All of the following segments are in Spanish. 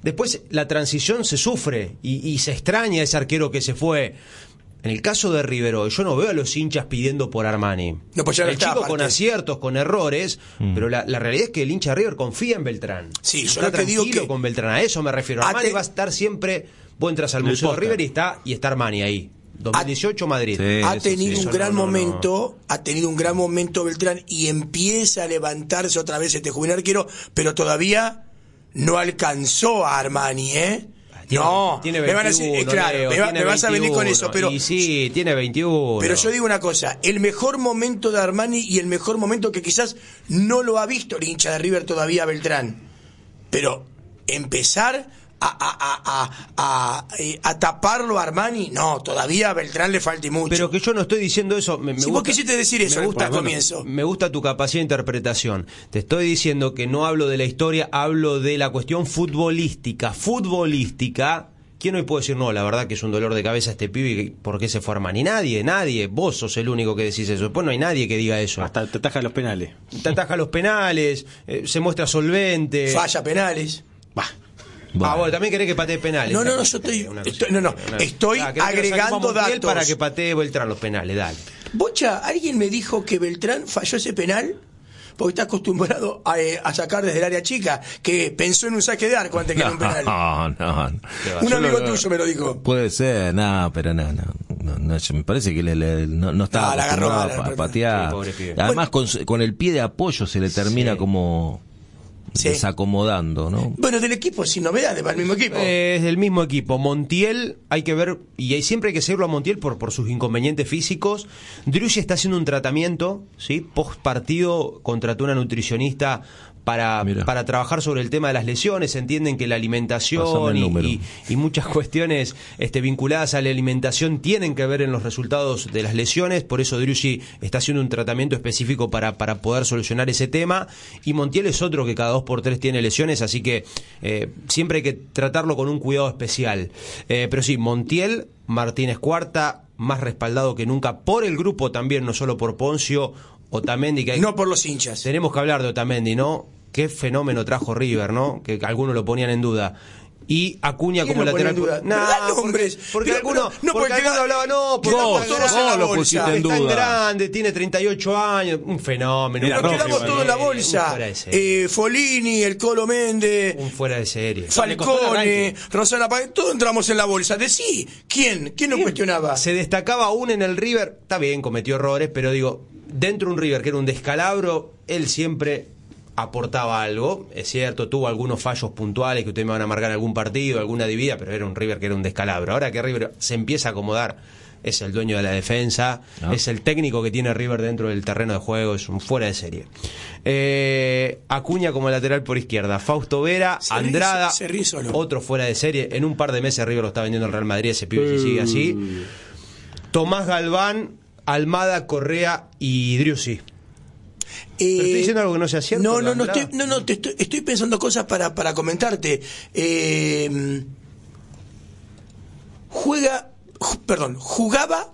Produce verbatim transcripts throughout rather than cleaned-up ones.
después la transición se sufre y, y se extraña ese arquero que se fue. En el caso de Rivero, yo no veo a los hinchas pidiendo por Armani. No, pues ya no el está, chico aparte. con aciertos, con errores, mm. pero la, la realidad es que el hincha de River confía en Beltrán. Sí, yo está lo que tranquilo digo que con Beltrán, a eso me refiero. Armani te... va a estar siempre, vos entras al Museo de River y está, y está Armani ahí. dos mil dieciocho Madrid. Sí, ha tenido sí, un gran no, no, momento, no. ha tenido un gran momento Beltrán y empieza a levantarse otra vez este joven arquero, pero todavía no alcanzó a Armani, ¿eh? Tiene, no, tiene me, veintiuno, van a decir, eh, claro, Leo, me, va, me vas a venir con eso, pero y sí, tiene veintiuno. Pero yo digo una cosa, el mejor momento de Armani y el mejor momento que quizás no lo ha visto el hincha de River todavía Beltrán, pero empezar a, a, a, a, a, a taparlo a Armani, no, todavía a Beltrán le falta mucho. Pero que yo no estoy diciendo eso. Me, me si gusta, vos quisiste decir eso me gusta, al comienzo. Me gusta tu capacidad de interpretación. Te estoy diciendo que no hablo de la historia, hablo de la cuestión futbolística. Futbolística. ¿Quién hoy puede decir, no, la verdad que es un dolor de cabeza este pibe, ¿por qué se fue Armani? Nadie, nadie. Vos sos el único que decís eso. Después no hay nadie que diga eso. Hasta te ataja los penales. Te ataja los penales, eh, se muestra solvente. Falla penales. Bah. Bueno. Ah, bueno, también querés que patee penales. No, no, no, yo estoy, estoy no, no, estoy ah, agregando datos para que patee Beltrán los penales, dale. Bocha, alguien me dijo que Beltrán falló ese penal porque está acostumbrado a, a sacar desde el área chica, que pensó en un saque de arco antes que no, en un penal. No, no, no. Un amigo lo, tuyo me lo dijo. Puede ser, no, pero no, no. no, no me parece que le, le, no, no estaba no, acostumbrado a patear. Sí, además, bueno, con, con el pie de apoyo se le termina sí. como... Sí. desacomodando, ¿no? Bueno, del equipo sin novedades, para el mismo equipo. Eh, es del mismo equipo. Montiel, hay que ver, y hay, siempre hay que seguirlo a Montiel por, por sus inconvenientes físicos. Driussi está haciendo un tratamiento, ¿sí? Post partido contrató una nutricionista para, para trabajar sobre el tema de las lesiones. Entienden que la alimentación y, y, y muchas cuestiones este, vinculadas a la alimentación tienen que ver en los resultados de las lesiones. Por eso Driussi está haciendo un tratamiento específico para, para poder solucionar ese tema. Y Montiel es otro que cada dos por tres tiene lesiones, así que eh, siempre hay que tratarlo con un cuidado especial. Eh, pero sí, Montiel, Martínez Cuarta, más respaldado que nunca por el grupo también, no solo por Poncio, Otamendi. Que hay... No por los hinchas. Tenemos que hablar de Otamendi, ¿no? Qué fenómeno trajo River, ¿no? Que algunos lo ponían en duda. Y Acuña como lateral. No, porque, porque algunos no, porque alguno hablaba, no, porque vos, todos en la lo bolsa. pusiste en duda. Es tan grande, tiene treinta y ocho años, un fenómeno. Mira, nos quedamos todos en la bolsa. Eh, Folini, el Colo Méndez, un fuera de serie. Falcone, Rosana Páez, todos entramos en la bolsa. Decí, ¿quién? ¿Quién nos cuestionaba? Se destacaba aún en el River, está bien, cometió errores, pero digo, dentro de un River que era un descalabro, él siempre aportaba algo, es cierto, tuvo algunos fallos puntuales que ustedes me van a marcar en algún partido, alguna dividida, pero era un River que era un descalabro. Ahora que River se empieza a acomodar, es el dueño de la defensa, ¿no? Es el técnico que tiene River dentro del terreno de juego, es un fuera de serie. Eh, Acuña como lateral por izquierda, Fausto Vera, se Andrada, ríe, se ríe solo. Otro fuera de serie. En un par de meses River lo está vendiendo el Real Madrid, ese pibe uh. si sigue así. Tomás Galván, Almada, Correa y Driussi. Eh, ¿Pero estoy diciendo algo que no sea cierto? No, no, no, estoy, no, no te estoy, estoy pensando cosas para, para comentarte. Eh, juega, ju, perdón, jugaba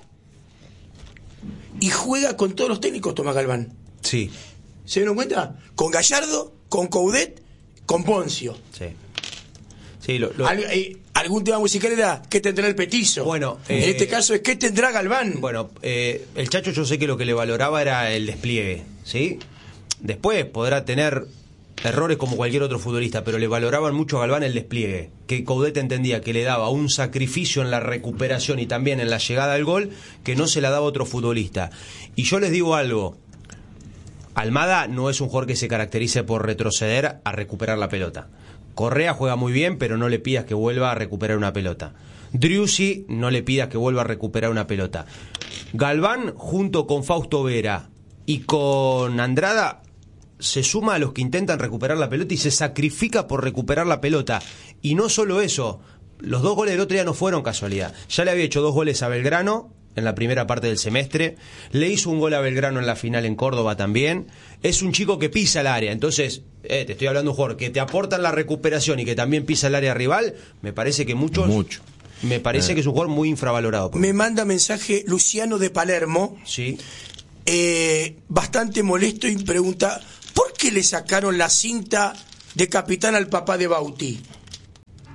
y juega con todos los técnicos Tomás Galván. Sí. ¿Se dieron cuenta? Con Gallardo, con Coudet, con Poncio. Sí. Sí, lo, lo... Al, eh, algún tema musical era ¿qué tendrá el petizo? Bueno, en eh, este caso es ¿qué tendrá Galván? Bueno, eh, el Chacho yo sé que lo que le valoraba era el despliegue, ¿sí? Después podrá tener errores como cualquier otro futbolista, pero le valoraban mucho a Galván el despliegue, que Coudet entendía que le daba un sacrificio en la recuperación y también en la llegada al gol que no se la daba otro futbolista. Y yo les digo algo, Almada no es un jugador que se caracterice por retroceder a recuperar la pelota. Correa juega muy bien, pero no le pidas que vuelva a recuperar una pelota. Driussi, no le pidas que vuelva a recuperar una pelota. Galván, junto con Fausto Vera y con Andrada, se suma a los que intentan recuperar la pelota y se sacrifica por recuperar la pelota. Y no solo eso, los dos goles del otro día no fueron casualidad. Ya le había hecho dos goles a Belgrano en la primera parte del semestre, le hizo un gol a Belgrano en la final en Córdoba también. Es un chico que pisa el área, entonces eh, te estoy hablando de un jugador que te aporta en la recuperación y que también pisa el área rival. Me parece que muchos mucho me parece eh. que es un jugador muy infravalorado. Me manda mensaje Luciano de Palermo, sí, eh, bastante molesto, y pregunta ¿por qué le sacaron la cinta de capitán al papá de Bauti?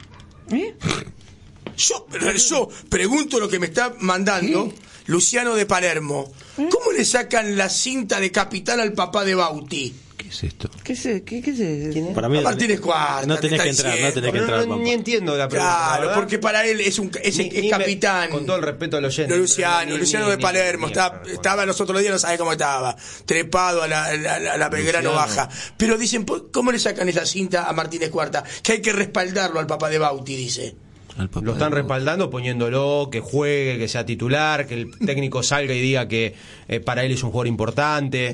¿Eh? Yo, yo pregunto lo que me está mandando ¿Eh? Luciano de Palermo. ¿Eh? ¿Cómo le sacan la cinta de capitán al papá de Bauti? ¿Qué es esto? ¿Qué es? ¿Qué, qué es? ¿Quién es? Para mí, Martínez Cuarta. No tenés que entrar, no tenés que entrar. No, no, ni entiendo la pregunta. Claro, porque para él es un es, ni, es ni capitán. Me, con todo el respeto a los oyentes. No, Luciano, ni, Luciano ni, de Palermo. Ni, está, ni, estaba los otros días, no sabe cómo estaba. Trepado a la, a la, a la Belgrano Baja. Pero dicen, ¿cómo le sacan esa cinta a Martínez Cuarta? Que hay que respaldarlo al papá de Bauti, dice. Lo están respaldando poniéndolo, que juegue, que sea titular, que el técnico salga y diga que eh, para él es un jugador importante.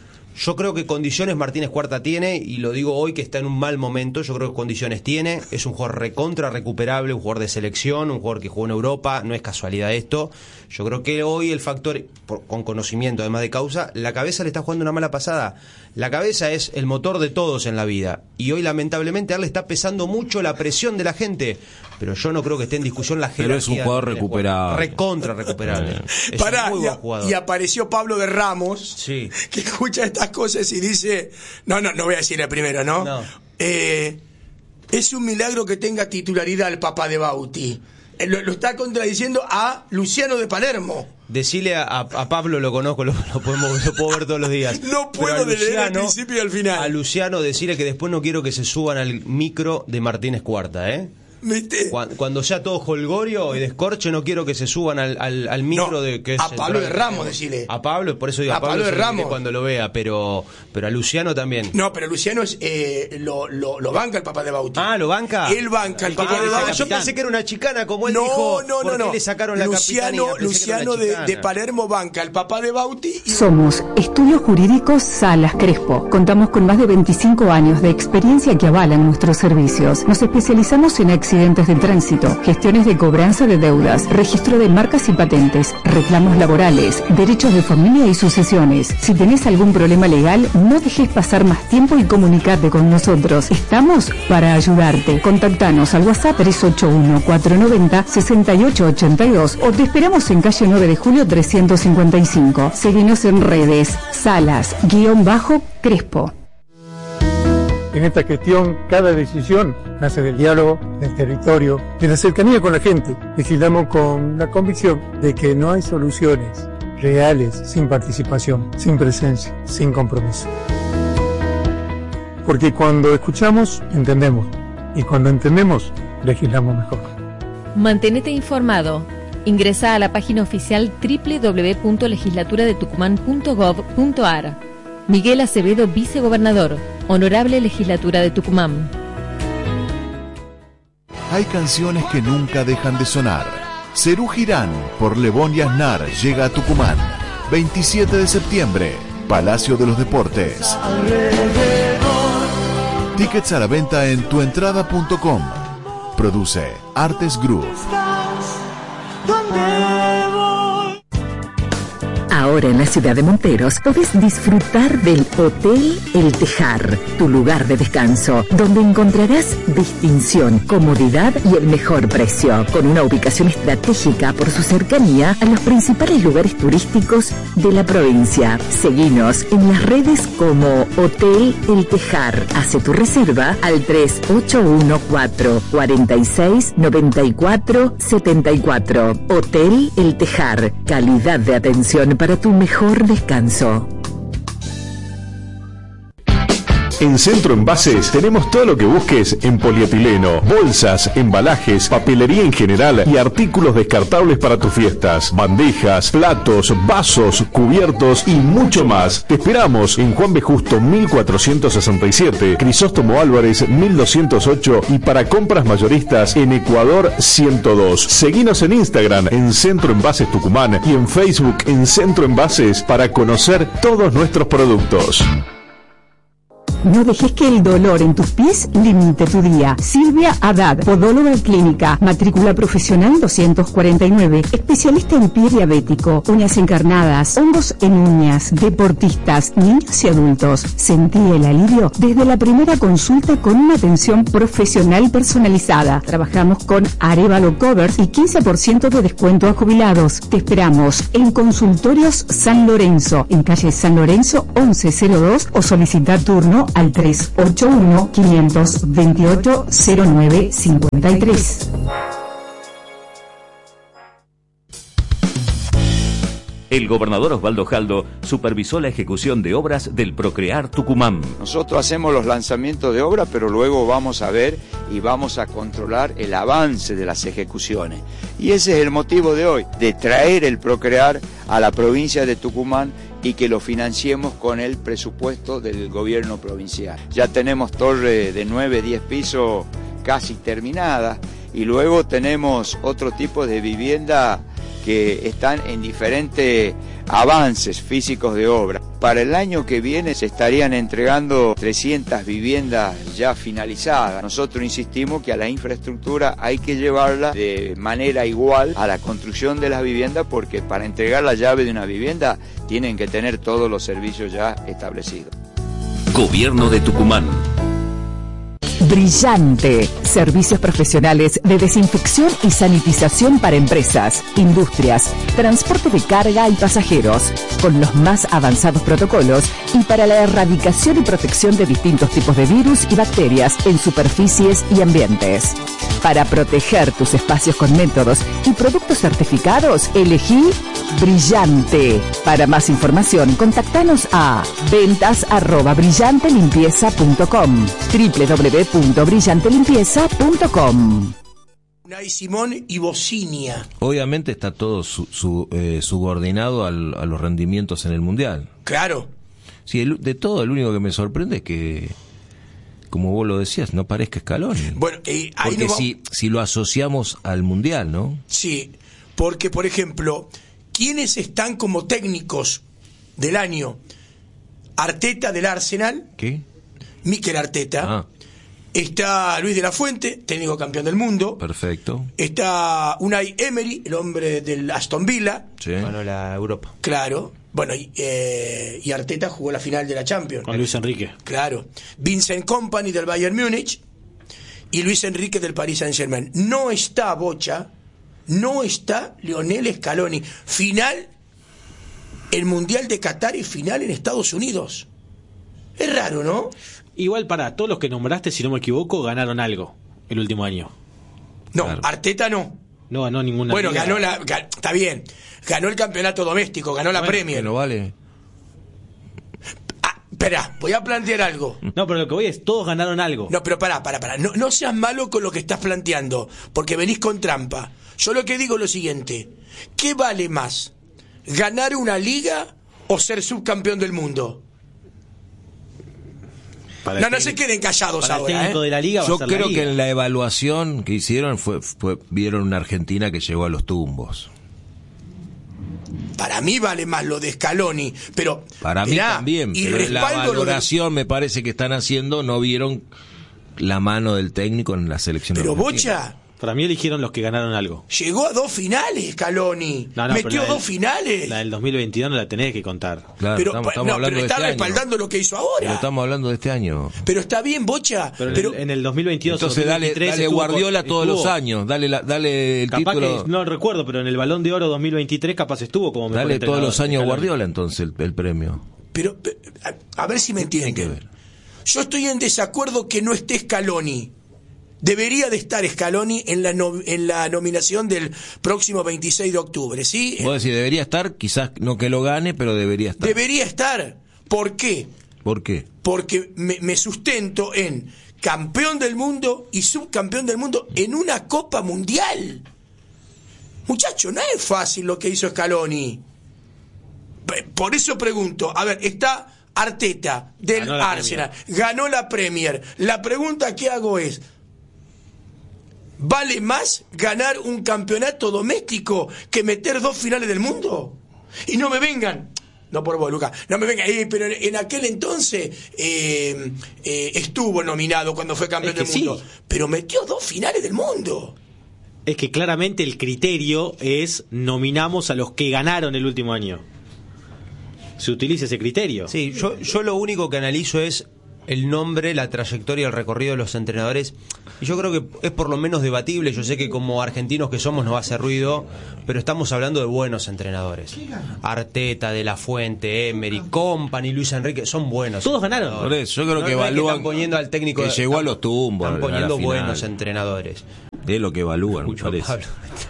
Yo creo que condiciones Martínez Cuarta tiene, y lo digo hoy que está en un mal momento. Yo creo que condiciones tiene, es un jugador recontra recuperable, un jugador de selección, un jugador que jugó en Europa, no es casualidad esto. Yo creo que hoy el factor, por, con conocimiento además de causa, la cabeza le está jugando una mala pasada. La cabeza es el motor de todos en la vida, y hoy lamentablemente a él le está pesando mucho la presión de la gente, pero yo no creo que esté en discusión la jerarquía. Pero es un jugador recuperable. Recontra recuperable. Es Pará, un muy y, buen jugador. Y apareció Pablo de Ramos, sí, que escucha estas cosas y dice, no, no, no voy a decirle primero, ¿no? No. Eh, es un milagro que tenga titularidad el papá de Bauti. Eh, lo, lo está contradiciendo a Luciano de Palermo. Decile a, a Pablo, lo conozco, lo, lo, podemos, lo puedo ver todos los días. No puedo de leer al principio y al final. A Luciano decirle que después no quiero que se suban al micro de Martínez Cuarta, ¿eh? Cuando, cuando sea todo jolgorio y descorche, no quiero que se suban al, al, al micro no, de que es a Pablo de Ramos, decirle. A Pablo, por eso digo a, a Pablo, Pablo de Ramos cuando lo vea, pero pero a Luciano también. No, pero Luciano es eh, lo, lo, lo banca el papá de Bauti. Ah, ¿lo banca? Él banca el papá de Bauti. Yo pensé que era una chicana, como él no, dijo. No, no, no, no. Le sacaron la Luciano, Luciano de, de Palermo banca el papá de Bauti. Y... Somos Estudios Jurídicos Salas Crespo. Contamos con más de veinticinco años de experiencia que avalan nuestros servicios. Nos especializamos en accidentes de tránsito, gestiones de de cobranza de deudas, registro de marcas y patentes, reclamos laborales, derechos de familia y sucesiones. Si tenés algún problema legal, no dejes pasar más tiempo y comunicate con nosotros. Estamos para ayudarte. Contactanos al WhatsApp tres ocho uno, cuatro nueve cero, seis ocho ocho dos o te esperamos en calle nueve de julio trescientos cincuenta y cinco. Seguinos en redes, Salas, guión bajo, Crespo. En esta gestión, cada decisión nace del diálogo, del territorio, de la cercanía con la gente. Legislamos con la convicción de que no hay soluciones reales sin participación, sin presencia, sin compromiso. Porque cuando escuchamos, entendemos. Y cuando entendemos, legislamos mejor. Mantenete informado. Ingresa a la página oficial doble u doble u doble u punto legislatura de tucumán punto gov punto ar. Miguel Acevedo, vicegobernador. Honorable Legislatura de Tucumán. Hay canciones que nunca dejan de sonar. Serú Girán por Lebón y Aznar llega a Tucumán. veintisiete de septiembre, Palacio de los Deportes. Tickets a la venta en tuentrada punto com. Produce Artes Group. Ahora en la ciudad de Monteros podés disfrutar del Hotel El Tejar, tu lugar de descanso, donde encontrarás distinción, comodidad y el mejor precio, con una ubicación estratégica por su cercanía a los principales lugares turísticos de la provincia. Seguinos en las redes como Hotel El Tejar. Hace tu reserva al tres ocho uno cuatro, cuatro seis, nueve cuatro, siete cuatro. Hotel El Tejar, calidad de atención para tu mejor descanso. En Centro Envases tenemos todo lo que busques en polietileno, bolsas, embalajes, papelería en general y artículos descartables para tus fiestas, bandejas, platos, vasos, cubiertos y mucho más. Te esperamos en Juan B. Justo mil cuatrocientos sesenta y siete, Crisóstomo Álvarez mil doscientos ocho y para compras mayoristas en Ecuador ciento dos. Seguinos en Instagram en Centro Envases Tucumán y en Facebook en Centro Envases para conocer todos nuestros productos. No dejes que el dolor en tus pies limite tu día. Silvia Haddad, podóloga clínica, matrícula profesional doscientos cuarenta y nueve, especialista en pie diabético, uñas encarnadas, hongos en uñas, deportistas, niños y adultos. Sentí el alivio desde la primera consulta con una atención profesional personalizada. Trabajamos con Arevalo Covers y quince por ciento de descuento a jubilados. Te esperamos en Consultorios San Lorenzo, en calle San Lorenzo once cero dos o solicita turno al tres ocho uno, cinco dos ocho, cero nueve cinco tres. El gobernador Osvaldo Jaldo supervisó la ejecución de obras del Procrear Tucumán. Nosotros hacemos los lanzamientos de obra, pero luego vamos a ver y vamos a controlar el avance de las ejecuciones. Y ese es el motivo de hoy, de traer el Procrear a la provincia de Tucumán y que lo financiemos con el presupuesto del gobierno provincial. Ya tenemos torre de nueve, diez pisos casi terminadas y luego tenemos otro tipo de vivienda que están en diferentes avances físicos de obra. Para el año que viene se estarían entregando trescientas viviendas ya finalizadas. Nosotros insistimos que a la infraestructura hay que llevarla de manera igual a la construcción de las viviendas, porque para entregar la llave de una vivienda tienen que tener todos los servicios ya establecidos. Gobierno de Tucumán. Brillante. Servicios profesionales de desinfección y sanitización para empresas, industrias, transporte de carga y pasajeros, con los más avanzados protocolos y para la erradicación y protección de distintos tipos de virus y bacterias en superficies y ambientes. Para proteger tus espacios con métodos y productos certificados, elegí Brillante. Para más información, contactanos a ventas arroba brillante limpieza punto com, doble u doble u doble u punto brillante limpieza punto com. Unai Simón y Bocinia. Obviamente está todo su, su, eh, subordinado al, a los rendimientos en el Mundial. Claro. Sí, el, de todo, el único que me sorprende es que, como vos lo decías, no parezca Scaloni. Bueno, eh, ahí porque no va... si, si lo asociamos al Mundial, ¿no? Sí, porque, por ejemplo, ¿quiénes están como técnicos del año? Arteta del Arsenal. ¿Qué? Mikel Arteta. Ah. Está Luis de la Fuente, técnico campeón del mundo. Perfecto. Está Unai Emery, el hombre del Aston Villa. Sí. Bueno, la Europa. Claro. Bueno, y, eh, y Arteta jugó la final de la Champions. Con Luis Enrique. Claro. Vincent Kompany del Bayern Múnich y Luis Enrique del Paris Saint-Germain. No está Bocha, no está Lionel Scaloni. Final el Mundial de Qatar y final en Estados Unidos. Es raro, ¿no? Igual para todos los que nombraste, si no me equivoco, ganaron algo el último año. No, claro. Arteta no. No ganó ninguna. Bueno, liga. ganó la... Gan, está bien. Ganó el campeonato doméstico, ganó la bueno, Premier. Que no vale. Ah, espera, voy a plantear algo. No, pero lo que voy es, todos ganaron algo. No, pero pará, pará, pará. No, no seas malo con lo que estás planteando, porque venís con trampa. Yo lo que digo es lo siguiente. ¿Qué vale más? ¿Ganar una liga o ser subcampeón del mundo? Para no, no técnico, se queden callados para ahora. El técnico ¿eh? de la liga va Yo a ser la creo liga. que en la evaluación que hicieron fue, fue vieron una Argentina que llegó a los tumbos. Para mí vale más lo de Scaloni, pero para mí mirá, también, y pero en la respaldo lo de- valoración me parece que están haciendo, no vieron la mano del técnico en la selección Pero argentina. Bocha Para mí eligieron los que ganaron algo. llegó a dos finales, Scaloni. No, no, pero Metió la dos del- finales. La del dos mil veintidós no la tenés que contar. Claro, pero estamos, pa- estamos no, hablando pero de está este respaldando año. lo que hizo Pero ahora. estamos hablando de este año. Pero está bien, Bocha. Pero, en Pero, el- en el dos mil veintidós Entonces dale, dos mil veintitrés dale estuvo Guardiola con- todos los estuvo- años, dale, la, dale el Capaz título, que, no recuerdo, pero en el Balón de Oro dos mil veintitrés capaz estuvo como mejor dale todos entrenador, los años Scaloni. Guardiola entonces el, el premio. pero, pero, a, a ver si me Tiene que entienden. ver. Yo estoy en desacuerdo que no esté Scaloni. Debería de estar Scaloni en la no- en la nominación del próximo veintiséis de octubre, ¿sí? Vos decís, debería estar, quizás no que lo gane, pero debería estar. Debería estar. ¿Por qué? ¿Por qué? Porque me, me sustento en campeón del mundo y subcampeón del mundo en una Copa Mundial. Muchacho, no es fácil lo que hizo Scaloni. P- Por eso pregunto, a ver, está Arteta del Ganó la Arsenal, ganó la Premier. La pregunta que hago es, ¿vale más ganar un campeonato doméstico que meter dos finales del mundo? Y no me vengan, no por vos, Lucas, no me vengan, eh, pero en, en aquel entonces eh, eh, estuvo nominado cuando fue campeón Es que del mundo, sí. pero metió dos finales del mundo. Es que claramente el criterio es nominamos a los que ganaron el último año. Se utiliza ese criterio. Sí, yo, yo lo único que analizo es el nombre, la trayectoria, el recorrido de los entrenadores, y yo creo que es por lo menos debatible. Yo sé que como argentinos que somos nos va a hacer ruido, pero estamos hablando de buenos entrenadores. Arteta, De La Fuente, Emery, Company, Luis Enrique, son buenos. Todos ganaron. Por eso, yo creo no, que no evalúan, es que están poniendo al técnico, que llegó están, a los tumbos, están poniendo a buenos entrenadores. Es lo que evalúan, me parece. Pablo.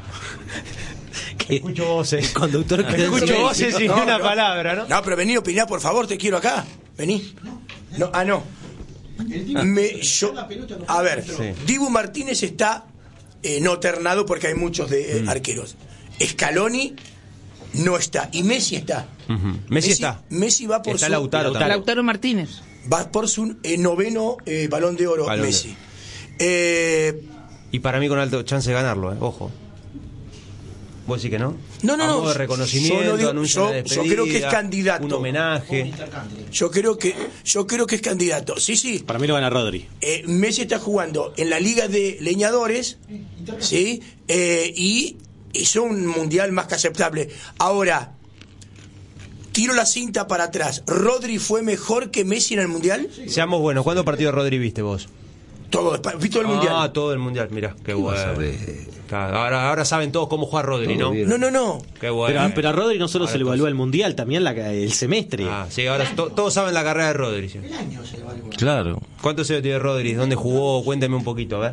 Escucho voces. El conductor que escucho voces sin no, una no. palabra, ¿no? No, pero vení a opinar, por favor, te quiero acá. Vení. No, ah, no. Me, yo, a ver, sí. Dibu Martínez está eh, no ternado porque hay muchos de eh, mm. arqueros. Scaloni no está. Y Messi está. Uh-huh. Messi, Messi está. Messi va por está su... Lautaro, Lautaro. Lautaro Martínez. Va por su eh, noveno eh, Balón de Oro, Balón Messi. De... Eh, y para mí con alto chance de ganarlo, eh. Ojo. ¿Vos decís que no? No, no, a modo no. de reconocimiento, yo, no digo, anuncio yo, de despedida, yo creo que es candidato. Un homenaje. Yo creo que, yo creo que es candidato. Sí, sí. Para mí lo gana Rodri. Eh, Messi está jugando en la Liga de Leñadores, ¿sí? Eh, y hizo un mundial más que aceptable. Ahora, tiro la cinta para atrás. ¿Rodri fue mejor que Messi en el mundial? Seamos buenos. ¿Cuántos partidos Rodri viste vos? Todo, vi todo el mundial. Ah, todo el mundial, mirá, qué bueno. Ahora, ahora saben todos cómo juega Rodri, ¿no? No, no, no. Qué bueno. Pero, pero a Rodri no solo ahora se le evalúa el mundial, también la, el semestre. Ah, sí, ahora to, todos saben la carrera de Rodri. ¿Sí? El año se evalúa. Claro. ¿Cuánto se tiene Rodri? ¿Dónde jugó? Cuénteme un poquito, a ver.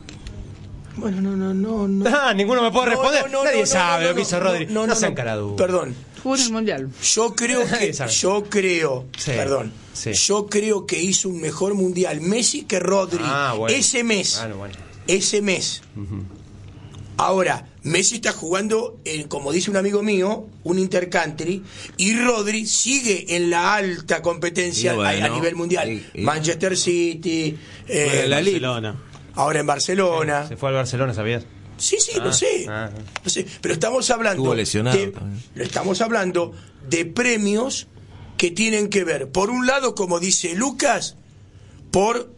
Bueno, no, no, no, no. Ah, ninguno me puede responder. No, no, Nadie no, sabe no, lo que hizo Rodri. No, no, no, no sean caraduras. Perdón. Jugó en el mundial. Yo creo que, yo creo, sí, perdón, sí. yo creo que hizo un mejor mundial Messi que Rodri. Ah, bueno. Ese mes, bueno, bueno. ese mes. Uh-huh. Ahora, Messi está jugando, en, como dice un amigo mío, un intercountry, y Rodri sigue en la alta competencia bueno, a, a nivel mundial. Y, y, Manchester City, eh, bueno, la Barcelona. Ahora en Barcelona. Sí, se fue al Barcelona, ¿sabías? Sí, sí, ah, lo sé. Ah, lo sé. Pero estamos hablando de, estamos hablando de premios que tienen que ver, por un lado, como dice Lucas, por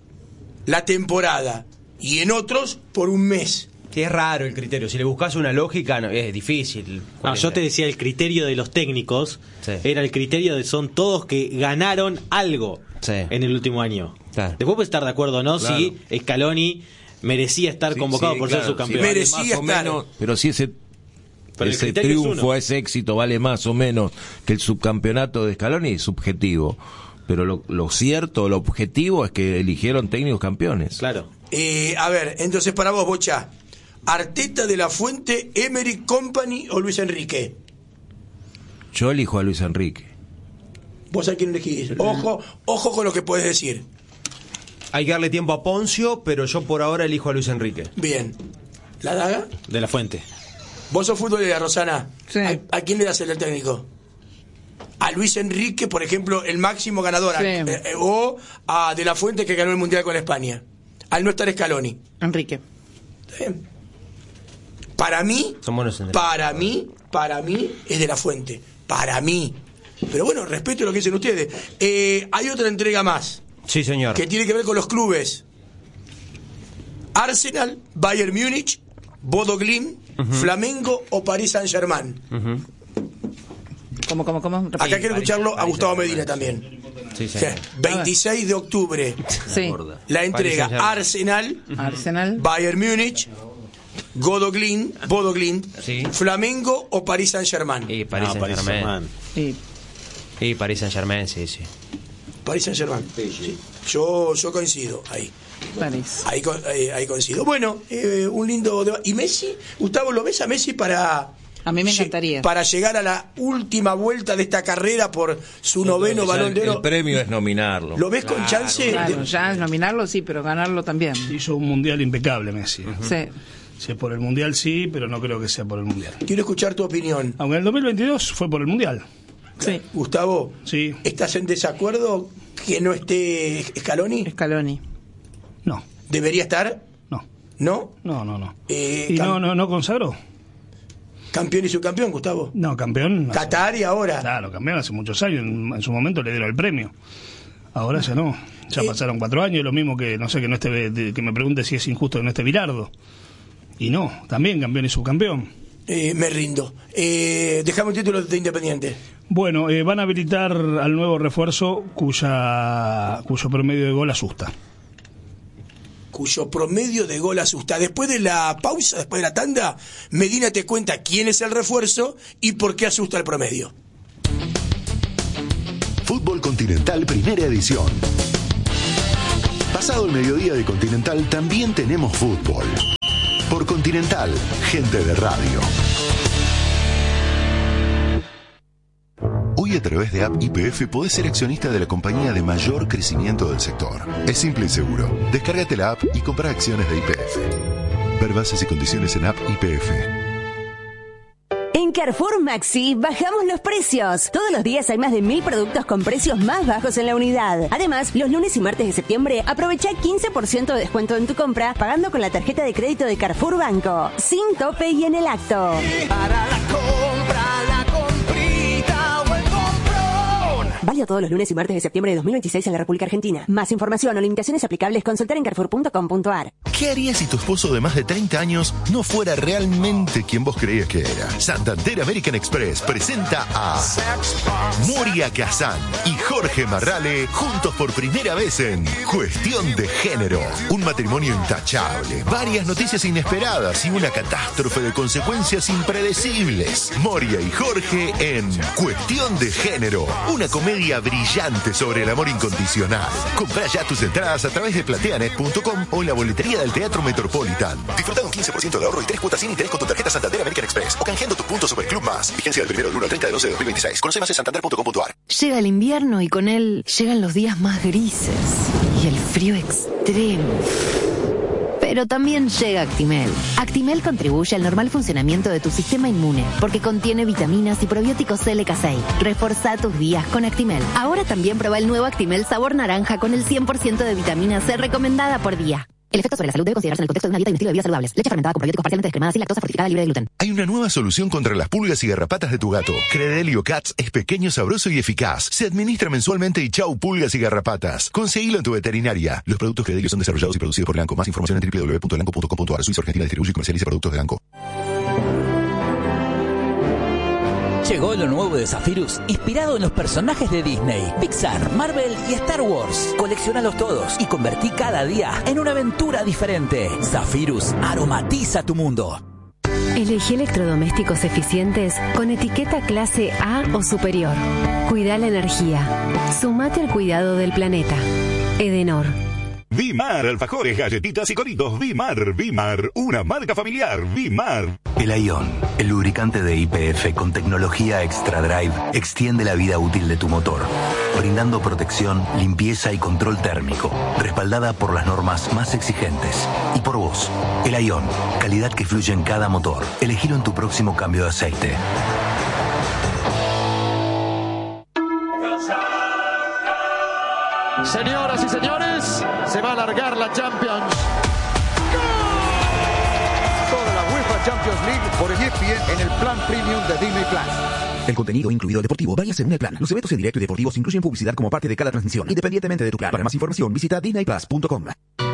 la temporada, y en otros, por un mes. Que es raro el criterio. Si le buscas una lógica, no, es difícil. No, yo te decía, el criterio de los técnicos sí. era el criterio de son todos que ganaron algo sí. en el último año. Claro. Después puedes estar de acuerdo o no claro. si Scaloni merecía estar sí, convocado sí, por claro, ser subcampeón. Sí, merecía estar. Menos, pero si ese, pero ese triunfo, ese éxito vale más o menos que el subcampeonato de Scaloni, es subjetivo. Pero lo, lo cierto, lo objetivo es que eligieron técnicos campeones. Claro. Eh, a ver, entonces para vos, Bocha, Arteta, De La Fuente, Emery, Company o Luis Enrique. Yo elijo a Luis Enrique. ¿Vos a quién elegís? Ojo, ojo con lo que puedes decir. Hay que darle tiempo a Poncio, pero yo por ahora elijo a Luis Enrique. Bien. ¿La daga? De La Fuente. ¿Vos sos futbolera, Rosana? Sí. ¿A, ¿A quién le das el técnico? A Luis Enrique, por ejemplo, el máximo ganador. Sí. A, eh, o a De La Fuente, que ganó el Mundial con España. Al no estar Scaloni. Enrique. ¿Está bien? Para mí, para mí, para mí es De La Fuente. Para mí. Pero bueno, respeto lo que dicen ustedes. Eh, hay otra entrega más. Sí, señor. Que tiene que ver con los clubes. Arsenal, Bayern Múnich, Bodo Glimt, uh-huh. Flamengo o Paris Saint-Germain. Uh-huh. ¿Cómo, cómo, cómo? Repite. Acá quiero escucharlo Paris, a Gustavo Medina también. Sí, sí. veintiséis de octubre. Sí. La entrega Arsenal, Arsenal, Bayern Múnich, Bodo Glimt, Bodo Glimt, sí. Flamengo o Paris Saint-Germain. Y Paris no, Saint-Germain. Y sí, Paris Saint-Germain, sí, sí. Paris Saint-Germain. Sí. Yo, yo coincido ahí. París. Ahí, ahí, ahí coincido. Bueno, eh, un lindo debate. ¿Y Messi? Gustavo, ¿lo ves a Messi para... A mí me encantaría. Para llegar a la última vuelta de esta carrera por su noveno el, Balón de Oro? El premio es nominarlo. ¿Lo ves claro, con chance? Claro, de... ya es nominarlo, sí, pero ganarlo también. Hizo un mundial impecable Messi. Uh-huh. Sí. Si es por el mundial, sí, pero no creo que sea por el mundial. Quiero escuchar tu opinión. Aunque en el dos mil veintidós fue por el mundial. Sí. Gustavo, sí. ¿estás en desacuerdo que no esté Scaloni? Scaloni. No. ¿Debería estar? No. ¿No? No, no, no. Eh, ¿Y cam- no, no, no consagró? ¿Campeón y subcampeón, Gustavo? No, campeón. Qatar y ahora. Claro, campeón hace muchos años. En, en su momento le dieron el premio. Ahora ya no. Ya eh, pasaron cuatro años. Lo mismo que, no sé, que no esté, que me pregunte si es injusto que no esté Bilardo. Y no, también campeón y subcampeón. eh, me rindo. Eh, dejame un título de Independiente. Bueno, eh, van a habilitar al nuevo refuerzo cuya cuyo promedio de gol asusta. Cuyo promedio de gol asusta. Después de la pausa, después de la tanda, Medina te cuenta quién es el refuerzo y por qué asusta el promedio. Fútbol Continental Primera Edición. Pasado el mediodía de Continental también tenemos fútbol. Por Continental, gente de radio. Hoy a través de App Y P F podés ser accionista de la compañía de mayor crecimiento del sector. Es simple y seguro. Descárgate la app y compra acciones de Y P F. Ver bases y condiciones en App Y P F. En Carrefour Maxi bajamos los precios. Todos los días hay más de mil productos con precios más bajos en la unidad. Además, los lunes y martes de septiembre aprovecha quince por ciento de descuento en tu compra pagando con la tarjeta de crédito de Carrefour Banco. Sin tope y en el acto. Para la compra, la comprita o el comprón. Válido todos los lunes y martes de septiembre de dos mil veintiséis en la República Argentina. Más información o limitaciones aplicables consultar en carrefour punto com punto a r. ¿Qué harías si tu esposo de más de treinta años no fuera realmente quien vos creías que era? Santander American Express presenta a Moria Kazan y Jorge Marrale juntos por primera vez en Cuestión de Género. Un matrimonio intachable, varias noticias inesperadas y una catástrofe de consecuencias impredecibles. Moria y Jorge en Cuestión de Género, una comedia brillante sobre el amor incondicional. Comprá ya tus entradas a través de plateanet punto com o en la boletería del Teatro Metropolitan. Disfruta un quince por ciento de ahorro y tres cuotas sin interés con tu tarjeta Santander American Express o canjeando tus puntos Superclub Más. Vigencia del primero del uno al treinta de doce de dos mil veintiséis. Conoce más en santander punto com punto a r. Llega el invierno y con él llegan los días más grises y el frío extremo. Pero también llega Actimel. Actimel contribuye al normal funcionamiento de tu sistema inmune porque contiene vitaminas y probióticos L K seis. Reforza tus días con Actimel. Ahora también prueba el nuevo Actimel sabor naranja con el cien por ciento de vitamina C recomendada por día. El efecto sobre la salud debe considerarse en el contexto de una dieta y un estilo de vida saludables. Leche fermentada con probióticos parcialmente descremadas y lactosa fortificada libre de gluten. Hay una nueva solución contra las pulgas y garrapatas de tu gato. Credelio Cats es pequeño, sabroso y eficaz. Se administra mensualmente y chau pulgas y garrapatas. Conseguilo en tu veterinaria. Los productos Credelio son desarrollados y producidos por Lanco. Más información en doble u doble u doble u punto lanco punto com punto a r. Suiza Argentina distribuye y comercializa productos de Lanco. Llegó lo nuevo de Zephyrus, inspirado en los personajes de Disney, Pixar, Marvel y Star Wars. Colecciónalos todos y convertí cada día en una aventura diferente. Zephyrus aromatiza tu mundo. Elegí electrodomésticos eficientes con etiqueta clase A o superior. Cuida la energía. Sumate al cuidado del planeta. Edenor. Vimar, alfajores, galletitas y coritos. Vimar, Vimar, una marca familiar. Vimar. El Ion, el lubricante de Y P F con tecnología Extra Drive, extiende la vida útil de tu motor, brindando protección, limpieza y control térmico, respaldada por las normas más exigentes. Y por vos, el Ion, calidad que fluye en cada motor. Elegilo en tu próximo cambio de aceite. Señoras y señores, se va a alargar la Champions. Toda la UEFA Champions League por E S P N en el plan premium de Disney Plus. El contenido incluido deportivo varía según el plan. Los eventos en directo y deportivos incluyen publicidad como parte de cada transmisión, independientemente de tu plan. Para más información, visita disney plus punto com.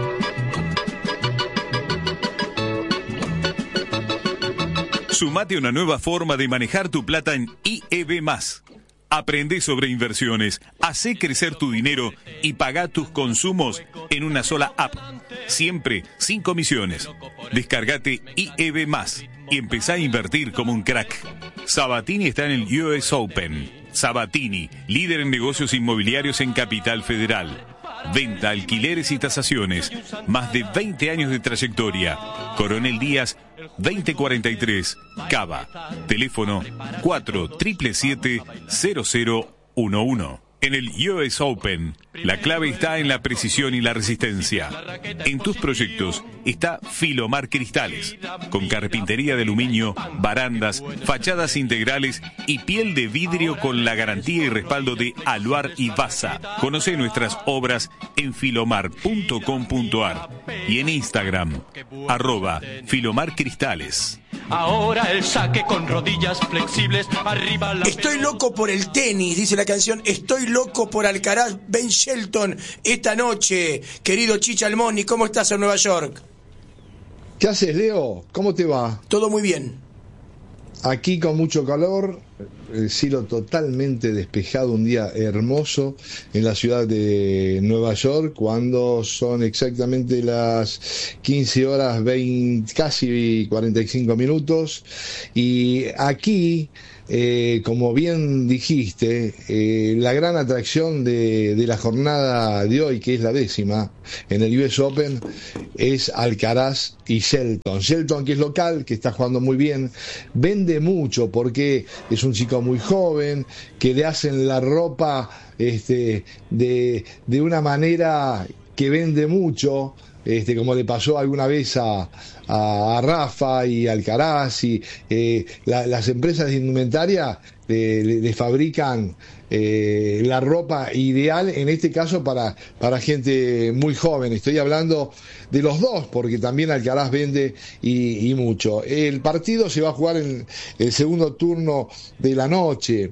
Sumate a una nueva forma de manejar tu plata en I E B más. Aprende sobre inversiones, hacé crecer tu dinero y paga tus consumos en una sola app. Siempre sin comisiones. Descargate I E B más y empezá a invertir como un crack. Sabatini está en el U S Open. Sabatini, líder en negocios inmobiliarios en Capital Federal. Venta, alquileres y tasaciones. Más de veinte años de trayectoria. Coronel Díaz, veinte cuarenta y tres, Cava. Teléfono cuatro siete siete siete cero cero uno uno. En el U S Open, la clave está en la precisión y la resistencia. En tus proyectos está Filomar Cristales, con carpintería de aluminio, barandas, fachadas integrales y piel de vidrio con la garantía y respaldo de Aluar y Basa. Conoce nuestras obras en filomar punto com punto a r y en Instagram, arroba Filomar Cristales. Ahora el saque con rodillas flexibles, arriba la... Estoy loco por el tenis, dice la canción. Estoy loco por Alcaraz, Ben Shelton, esta noche. Querido Chicha Almoni, ¿cómo estás en Nueva York? ¿Qué haces, Leo? ¿Cómo te va? Todo muy bien. Aquí con mucho calor, el cielo totalmente despejado, un día hermoso en la ciudad de Nueva York, cuando son exactamente las quince horas veinte, casi cuarenta y cinco minutos. Y aquí, eh, como bien dijiste, eh, la gran atracción de, de la jornada de hoy, que es la décima en el U S Open, es Alcaraz y Shelton. Shelton, que es local, que está jugando muy bien, vende mucho porque es un chico muy joven, que le hacen la ropa este, de, de una manera que vende mucho, este, como le pasó alguna vez a, a, a Rafa y Alcaraz, y eh, la, las empresas de indumentaria le, le, le fabrican eh, la ropa ideal, en este caso para, para gente muy joven. Estoy hablando de los dos, porque también Alcaraz vende y, y mucho. El partido se va a jugar en el segundo turno de la noche,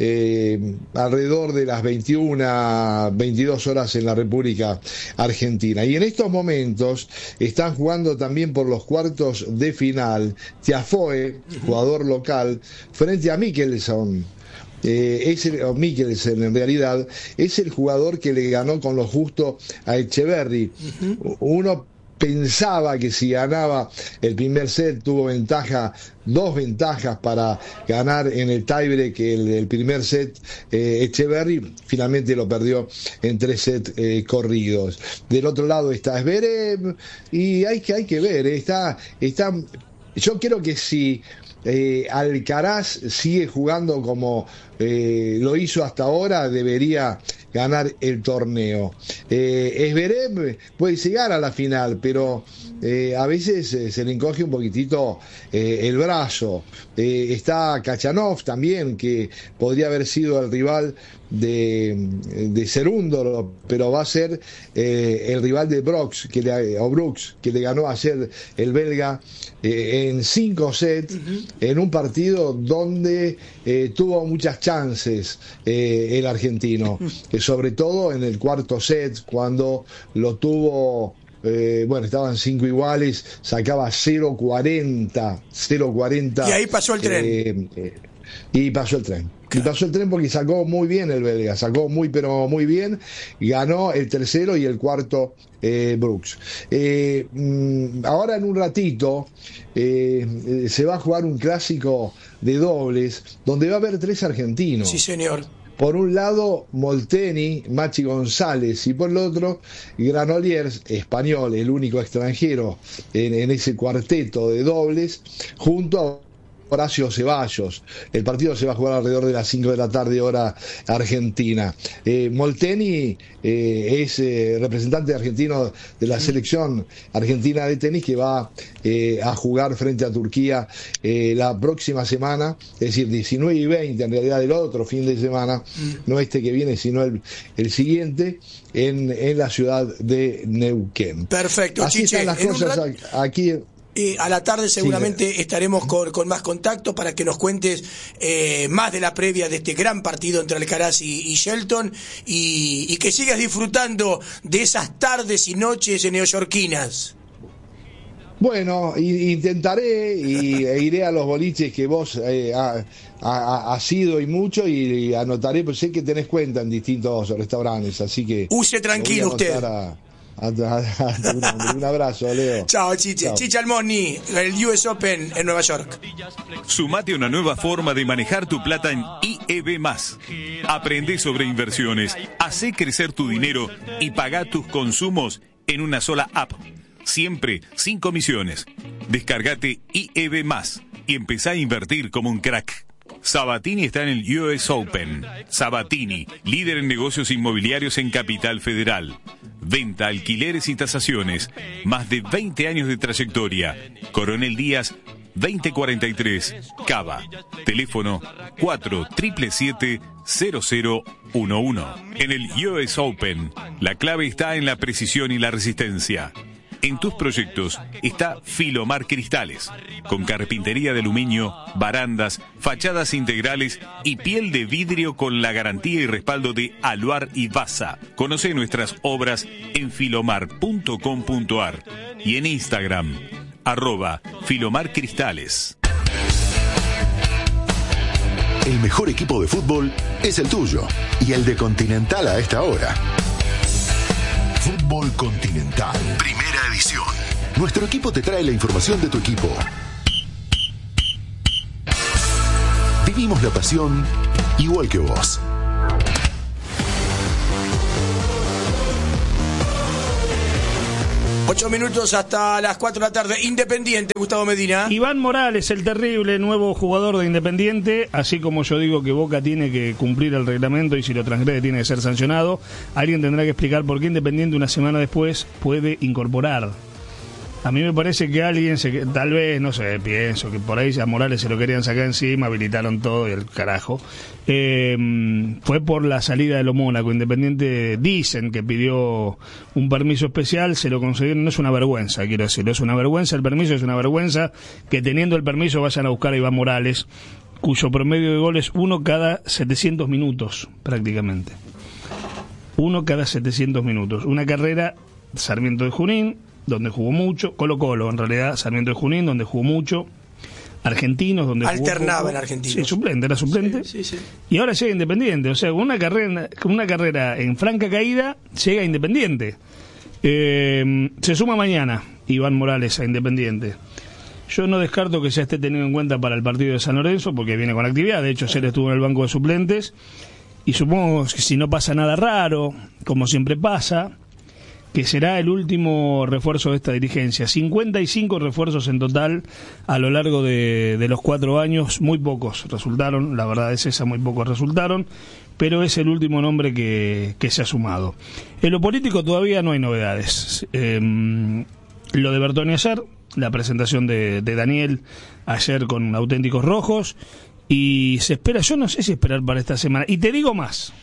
eh, alrededor de las veintiuna, veintidós horas en la República Argentina. Y en estos momentos están jugando también por los cuartos de final Tiafoe, jugador local, frente a Mickelson. Eh, es el, o Mickelson en realidad es el jugador que le ganó con lo justo a Echeverry. Uh-huh. Uno pensaba que si ganaba el primer set, tuvo ventaja, dos ventajas para ganar en el tiebreak el, el primer set. eh, Echeverry finalmente lo perdió en tres sets eh, corridos. Del otro lado está Zverev, y hay que, hay que ver, eh, está, está, yo creo que si Eh, Alcaraz sigue jugando como eh, lo hizo hasta ahora, debería ganar el torneo. eh, Zverev puede llegar a la final, pero eh, a veces eh, se le encoge un poquitito eh, el brazo. eh, está Kachanov también, que podría haber sido el rival de, de Cerúndolo, pero va a ser eh, el rival de Brooks, que le, o Brooks, que le ganó ayer el belga eh, en cinco sets, uh-huh. en un partido donde eh, tuvo muchas chances eh, el argentino, uh-huh. sobre todo en el cuarto set, cuando lo tuvo. Eh, bueno, estaban cinco iguales, sacaba cero cuarenta, cero cuarenta. Y ahí pasó el tren. Eh, eh, y pasó el tren. Y pasó el tren porque sacó muy bien el belga, sacó muy pero muy bien, y ganó el tercero y el cuarto eh, Brooks. Eh, ahora en un ratito eh, se va a jugar un clásico de dobles donde va a haber tres argentinos. Sí, señor. Por un lado, Molteni, Machi González, y por el otro, Granollers, español, el único extranjero en, en ese cuarteto de dobles, junto a Horacio Ceballos. El partido se va a jugar alrededor de las cinco de la tarde, hora argentina. Eh, Molteni eh, es eh, representante argentino de la selección argentina de tenis, que va eh, a jugar frente a Turquía eh, la próxima semana, es decir, diecinueve y veinte, en realidad el otro fin de semana, no este que viene, sino el, el siguiente, en, en la ciudad de Neuquén. Perfecto, Así Chiche. están las cosas rat... aquí. Eh, a la tarde seguramente sí, estaremos con, con más contacto para que nos cuentes eh, más de la previa de este gran partido entre Alcaraz y, y Shelton, y, y que sigas disfrutando de esas tardes y noches neoyorquinas. Bueno, intentaré y e iré a los boliches que vos eh, ha, ha, has ido y mucho, y, y anotaré, pues sé que tenés cuenta en distintos restaurantes, así que use tranquilo usted. A, a, a, a, un, un abrazo, Leo. Chao, Chiche. Chao. Chiche Almoni, el U S Open en Nueva York. Sumate a una nueva forma de manejar tu plata en I E B más. Aprende sobre inversiones, hacé crecer tu dinero y paga tus consumos en una sola app. Siempre sin comisiones. Descargate I E B más y empezá a invertir como un crack. Sabatini está en el U S Open. Sabatini, líder en negocios inmobiliarios en Capital Federal. Venta, alquileres y tasaciones. Más de veinte años de trayectoria. Coronel Díaz, veinte cuarenta y tres, Cava. Teléfono cuatro siete siete siete cero cero uno uno. En el U S Open, la clave está en la precisión y la resistencia. En tus proyectos está Filomar Cristales, con carpintería de aluminio, barandas, fachadas integrales y piel de vidrio con la garantía y respaldo de Aluar y Basa. Conoce nuestras obras en filomar punto com punto ar y en Instagram, arroba Filomar Cristales. El mejor equipo de fútbol es el tuyo y el de Continental a esta hora. Fútbol Continental, primera edición. Nuestro equipo te trae la información de tu equipo. Vivimos la pasión igual que vos. Ocho minutos hasta las cuatro de la tarde. Independiente, Gustavo Medina. Iván Morales, el terrible nuevo jugador de Independiente. Así como yo digo que Boca tiene que cumplir el reglamento y si lo transgrede tiene que ser sancionado, alguien tendrá que explicar por qué Independiente una semana después puede incorporar. A mí me parece que alguien, se, tal vez, no sé, pienso que por ahí a Morales se lo querían sacar encima, habilitaron todo y el carajo. Eh, fue por la salida de lo Mónaco. Independiente dicen que pidió un permiso especial, se lo consiguieron. No es una vergüenza, quiero decirlo, es una vergüenza el permiso, es una vergüenza que teniendo el permiso vayan a buscar a Iván Morales, cuyo promedio de goles uno cada setecientos minutos, prácticamente. Uno cada setecientos minutos. Una carrera, Sarmiento de Junín, donde jugó mucho, Colo Colo en realidad, Sarmiento de Junín, donde jugó mucho, Argentinos, donde alternaba jugó en Argentinos. Sí, suplente, era suplente. Sí, sí, sí. Y ahora llega Independiente, o sea, con una carrera, con una carrera en franca caída, llega Independiente. Eh, se suma mañana Iván Morales a Independiente. Yo no descarto que se esté teniendo en cuenta para el partido de San Lorenzo, porque viene con actividad, de hecho ayer estuvo en el banco de suplentes, y supongo que si no pasa nada raro, como siempre pasa, que será el último refuerzo de esta dirigencia. cincuenta y cinco refuerzos en total a lo largo de, de los cuatro años, muy pocos resultaron, la verdad es esa, muy pocos resultaron, pero es el último nombre que, que se ha sumado. En lo político todavía no hay novedades. Eh, lo de Bertoni ayer, la presentación de, de Daniel ayer con Auténticos Rojos, y se espera, yo no sé si esperar para esta semana, y te digo más,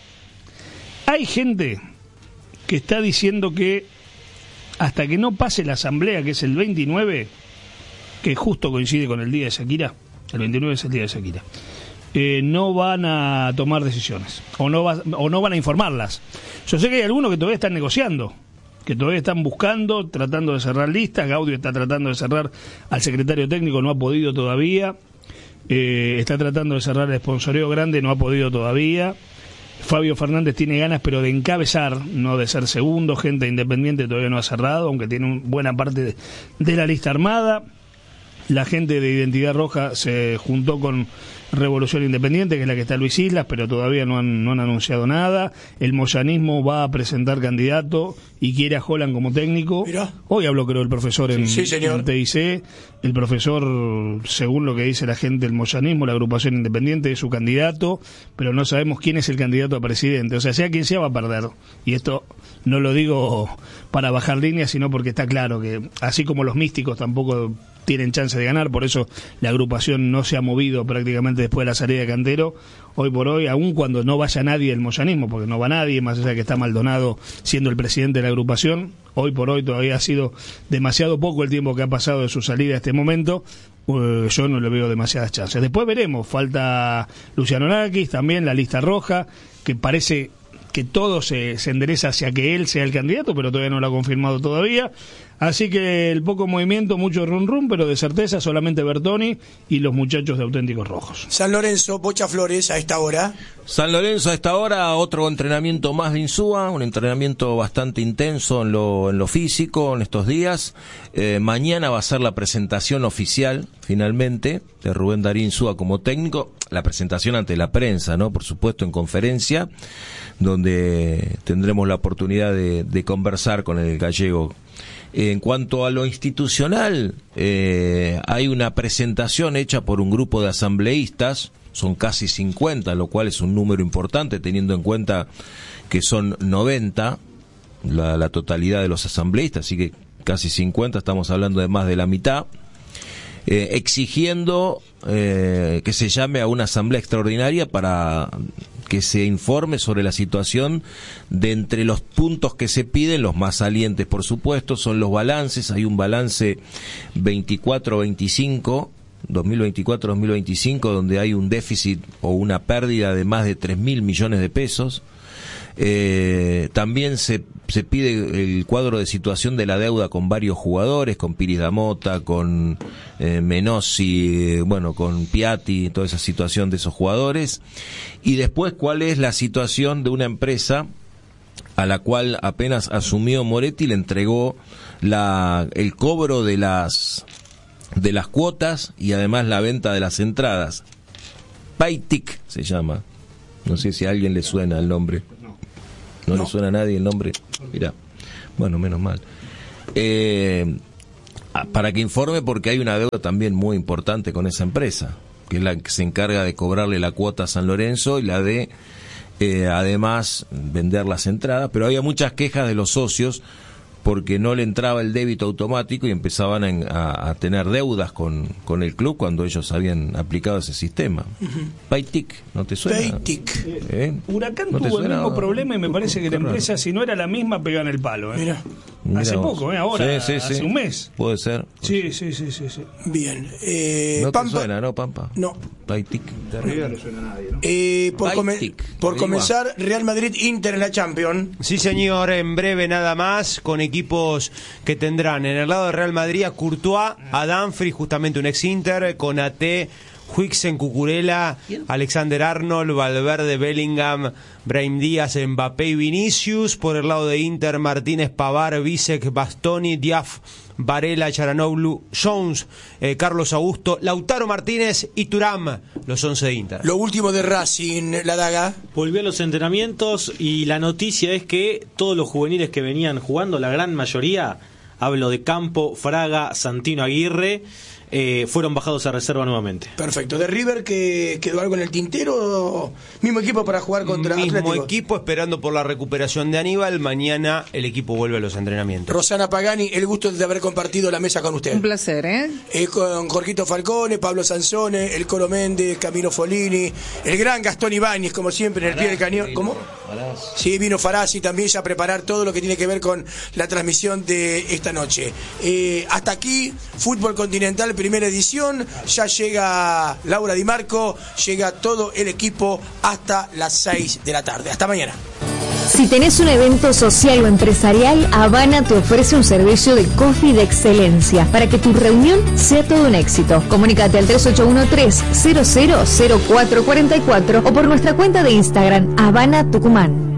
hay gente que está diciendo que hasta que no pase la asamblea, que es el veintinueve, que justo coincide con el día de Shakira, el veintinueve es el día de Shakira, eh, no van a tomar decisiones, o no, va, o no van a informarlas. Yo sé que hay algunos que todavía están negociando, que todavía están buscando, tratando de cerrar listas. Gaudio está tratando de cerrar al secretario técnico, no ha podido todavía. Eh, está tratando de cerrar el sponsoreo grande, no ha podido todavía. Fabio Fernández tiene ganas, pero de encabezar, no de ser segundo. Gente Independiente todavía no ha cerrado, aunque tiene una buena parte de, de la lista armada. La gente de Identidad Roja se juntó con Revolución Independiente, que es la que está Luis Islas, pero todavía no han, no han anunciado nada. El moyanismo va a presentar candidato y quiere a Holland como técnico. Mirá. Hoy habló, creo, el profesor en, sí, sí, en T I C. El profesor, según lo que dice la gente del moyanismo, la agrupación independiente, es su candidato, pero no sabemos quién es el candidato a presidente. O sea, sea quien sea, va a perder. Y esto no lo digo para bajar líneas, sino porque está claro que, así como los místicos tampoco tienen chance de ganar, por eso la agrupación no se ha movido prácticamente después de la salida de Cantero. Hoy por hoy, aun cuando no vaya nadie del moyanismo, porque no va nadie, más allá de que está Maldonado siendo el presidente de la agrupación, hoy por hoy todavía ha sido demasiado poco el tiempo que ha pasado de su salida a este momento. Uh, yo no le veo demasiadas chances. Después veremos, falta Luciano Nakis, también la lista roja, que parece que todo se, se endereza hacia que él sea el candidato, pero todavía no lo ha confirmado todavía. Así que el poco movimiento, mucho rum rum, pero de certeza solamente Bertoni y los muchachos de Auténticos Rojos. San Lorenzo, Bocha Flores, a esta hora. San Lorenzo a esta hora, otro entrenamiento más de Insúa, un entrenamiento bastante intenso en lo, en lo físico en estos días. Eh, mañana va a ser la presentación oficial, finalmente, de Rubén Darín Insúa como técnico. La presentación ante la prensa, ¿no? Por supuesto, en conferencia, donde tendremos la oportunidad de, de conversar con el gallego. En cuanto a lo institucional, eh, hay una presentación hecha por un grupo de asambleístas, son casi cincuenta, lo cual es un número importante teniendo en cuenta que son noventa la, la totalidad de los asambleístas, así que casi cincuenta, estamos hablando de más de la mitad, eh, exigiendo eh, que se llame a una asamblea extraordinaria para que se informe sobre la situación. De entre los puntos que se piden, los más salientes, por supuesto, son los balances. Hay un balance veinticuatro veinticinco, dos mil veinticuatro dos mil veinticinco, donde hay un déficit o una pérdida de más de tres mil millones de pesos. Eh, también se, se pide el cuadro de situación de la deuda con varios jugadores, con Piris Damota, con eh, Menossi, bueno, con Piatti, toda esa situación de esos jugadores, y después cuál es la situación de una empresa a la cual apenas asumió Moretti le entregó la el cobro de las de las cuotas y además la venta de las entradas. Paytic se llama. No sé si a alguien le suena el nombre. ¿No, no. le suena a nadie el nombre? Mirá. Bueno, menos mal. Eh, para que informe, porque hay una deuda también muy importante con esa empresa, que es la que se encarga de cobrarle la cuota a San Lorenzo y la de Eh, además vender las entradas, pero había muchas quejas de los socios porque no le entraba el débito automático y empezaban a, a, a tener deudas con, con el club cuando ellos habían aplicado ese sistema. Uh-huh. Paytic, ¿no te suena? Paytic. ¿Eh? Huracán ¿No tuvo el mismo problema y me parece que la empresa, si no era la misma, pegaba en el palo. ¿eh? Mira. Hace Mirá poco, ¿eh? Ahora, sí, sí, hace sí. un mes. Puede ser. Sí, sí, sí, sí, sí. Bien. Eh, ¿No Pampa? te suena, no, Pampa? No. Paytic. De River no le suena a nadie, ¿no? Eh, por come- por comenzar, Real Madrid-Inter en la Champions. Sí, señor, en breve nada más, con equipos que tendrán en el lado de Real Madrid a Courtois, a Dumfries, justamente un ex-Inter, con A T, Huixen, Cucurella, Alexander Arnold, Valverde, Bellingham, Brahim Díaz, Mbappé y Vinicius. Por el lado de Inter, Martínez, Pavard, Bisek, Bastoni, Diaf, Varela, Charanoglu, Jones, eh, Carlos Augusto, Lautaro Martínez y Thuram, los once de Inter. Lo último de Racing, la daga. Volvió a los entrenamientos y la noticia es que todos los juveniles que venían jugando, la gran mayoría, hablo de Campo, Fraga, Santino Aguirre, Eh, fueron bajados a reserva nuevamente. Perfecto. ¿De River que quedó algo en el tintero? ¿Mismo equipo para jugar contra Mismo Atlético? equipo esperando por la recuperación de Aníbal. Mañana el equipo vuelve a los entrenamientos. Rosana Pagani, el gusto de haber compartido la mesa con usted. Un placer, ¿eh? eh con Jorgito Falcone, Pablo Sansone, el Colo Méndez, Camilo Folini, el gran Gastón Ibáñez, como siempre, en el pie del cañón. ¿Cómo? Sí, vino Farasi también ya a preparar todo lo que tiene que ver con la transmisión de esta noche. Eh, hasta aquí, Fútbol Continental, primera edición. Ya llega Laura Di Marco, llega todo el equipo hasta las seis de la tarde. Hasta mañana. Si tenés un evento social o empresarial, Habana te ofrece un servicio de coffee de excelencia para que tu reunión sea todo un éxito. Comunícate al tres ocho uno tres, cero cero cero cuatro cuatro cuatro o por nuestra cuenta de Instagram, Habana Tucumán.